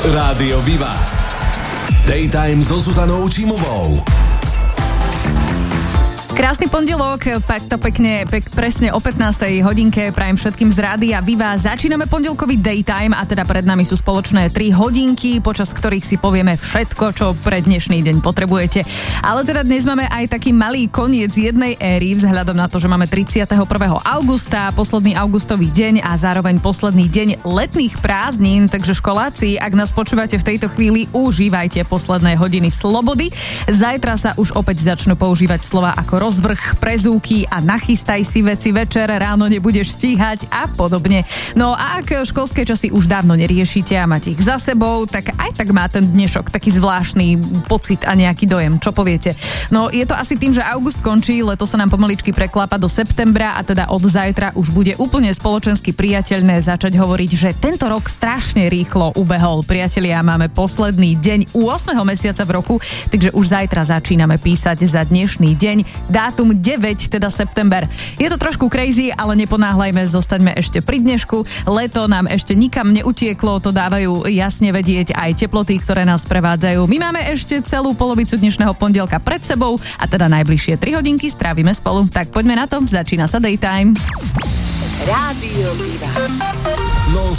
Rádio Viva. Daytime so Zuzanou Čímovou. Krásny pondelok, to pekne, presne o 15. hodinke prajem všetkým z Rádia Viva. Začíname pondelkový Daytime a teda pred nami sú spoločné 3 hodinky, počas ktorých si povieme všetko, čo pre dnešný deň potrebujete. Ale teda dnes máme aj taký malý koniec jednej éry vzhľadom na to, že máme 31. augusta, posledný augustový deň a zároveň posledný deň letných prázdnin, takže školáci, ak nás počúvate v tejto chvíli, užívajte posledné hodiny slobody. Zajtra sa už opäť začnú používať slova ako rozvrh, prezúky a nachystaj si veci večer, ráno nebudeš stíhať a podobne. No a ak školské časy už dávno neriešite a máte ich za sebou, tak aj tak má ten dnešok taký zvláštny pocit a nejaký dojem. Čo poviete? No je to asi tým, že august končí, leto sa nám pomaličky preklápa do septembra a teda od zajtra už bude úplne spoločensky priateľné začať hovoriť, že tento rok strašne rýchlo ubehol. Priatelia, máme posledný deň 8. mesiaca v roku, takže už zajtra začíname písať za dnešný deň. Dátum 9, teda september. Je to trošku crazy, ale neponáhľajme, zostaňme ešte pri dnešku. Leto nám ešte nikam neutieklo, to dávajú jasne vedieť aj teploty, ktoré nás prevádzajú. My máme ešte celú polovicu dnešného pondelka pred sebou a teda najbližšie 3 hodinky strávime spolu. Tak poďme na to, začína sa Daytime. Rádio Viva.